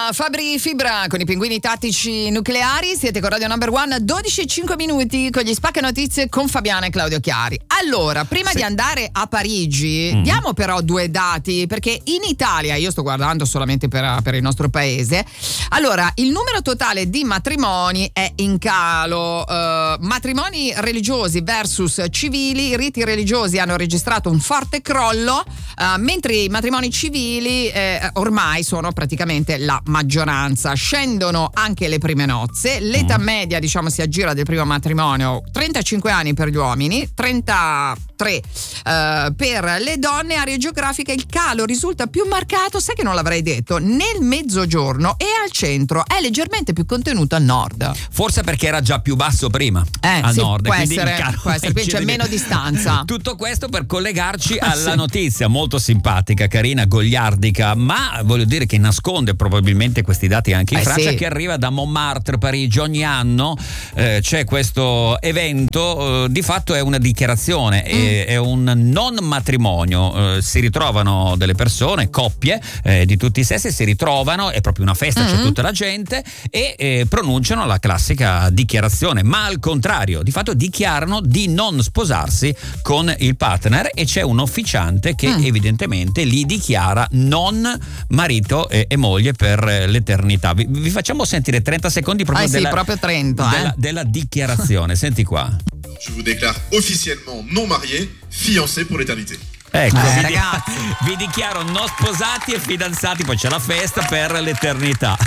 Fabri Fibra con i pinguini tattici nucleari. Siete con Radio Number One, 12:05 minuti con gli spacca notizie con Fabiana e Claudio Chiari. Allora, prima di andare a Parigi, diamo però due dati, perché in Italia, io sto guardando solamente per il nostro paese, allora il numero totale di matrimoni è in calo. Matrimoni religiosi versus civili, i riti religiosi hanno registrato un forte crollo, mentre i matrimoni civili ormai sono praticamente la maggioranza. Scendono anche le prime nozze, l'età media si aggira del primo matrimonio 35 anni per gli uomini, 33 per le donne. Area geografica, il calo risulta più marcato, sai che non l'avrei detto, nel mezzogiorno e al centro, è leggermente più contenuto a nord. Forse perché era già più basso prima a nord, può essere, qui c'è meno distanza. Tutto questo per collegarci alla notizia molto simpatica, carina, goliardica, ma voglio dire che nasconde probabilmente questi dati anche in Francia, che arriva da Montmartre, Parigi. Ogni anno c'è questo evento, di fatto è una dichiarazione, è un non matrimonio, si ritrovano delle persone, coppie di tutti i sessi, si ritrovano, è proprio una festa, c'è tutta la gente e pronunciano la classica dichiarazione, ma al contrario, di fatto dichiarano di non sposarsi con il partner, e c'è un officiante che evidentemente li dichiara non marito e moglie per l'eternità. Vi facciamo sentire 30 secondi proprio proprio 30 della dichiarazione. Senti qua. Je vous déclare officiellement non marié, fiancé pour l'éternité. Ecco, ragazzi, vi dichiaro non sposati e fidanzati, poi c'è la festa per l'eternità.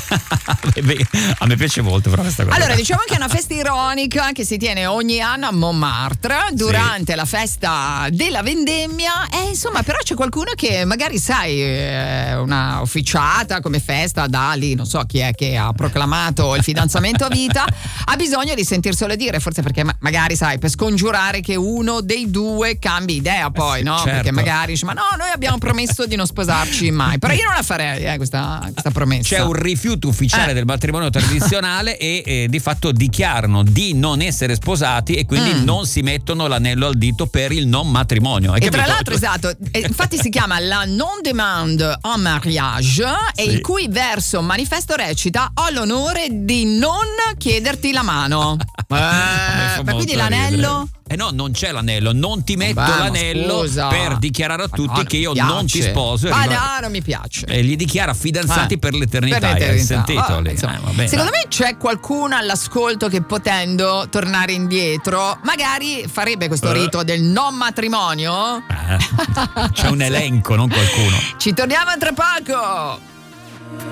A me piace molto però questa cosa. Allora, diciamo che è una festa ironica che si tiene ogni anno a Montmartre durante la festa della vendemmia, e insomma però c'è qualcuno che magari, sai, una officiata come festa da lì, non so chi è che ha proclamato il fidanzamento a vita, ha bisogno di sentirselo dire, forse perché magari, sai, per scongiurare che uno dei due cambi idea poi, no? Certo. Perché magari dice, ma no, noi abbiamo promesso di non sposarci mai, però io non la farei questa promessa. C'è un rifiuto ufficiale del matrimonio tradizionale e di fatto dichiarano di non essere sposati e quindi non si mettono l'anello al dito per il non matrimonio. E tra l'altro, esatto, infatti si chiama la non demande en mariage, e il cui verso manifesto recita: ho l'onore di non chiederti la mano. Ma quindi l'anello? No, non c'è l'anello, non ti metto l'anello per dichiarare a tutti che io non ti sposo. Ma no, non mi piace. E li dichiara fidanzati per l'eternità. Hai sentito? Secondo me c'è qualcuno all'ascolto che, potendo tornare indietro, magari farebbe questo rito del non matrimonio. C'è un elenco, non qualcuno. Ci torniamo tra poco.